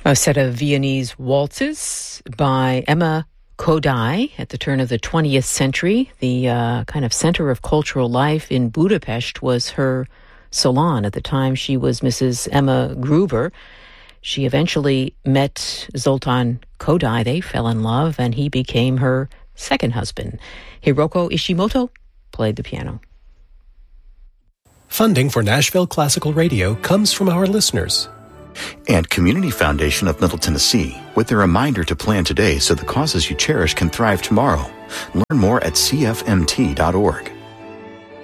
A set of Viennese waltzes by Emma Kodály at the turn of the 20th century. The kind of center of cultural life in Budapest was her salon. At the time, she was Mrs. Emma Gruber. She eventually met Zoltán Kodály. They fell in love, and he became her second husband. Hiroko Ishimoto played the piano. Funding for Nashville Classical Radio comes from our listeners. And Community Foundation of Middle Tennessee, with a reminder to plan today so the causes you cherish can thrive tomorrow. Learn more at cfmt.org.